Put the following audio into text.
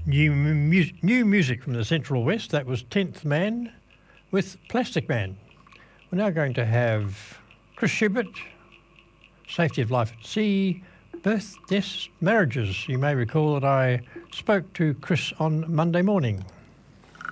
New music from the Central West. That was 10th Man with Plastic Man. We're now going to have Chris Schubert, Safety of Life at Sea, Birth, Deaths, Marriages. You may recall that I spoke to Chris on Monday morning.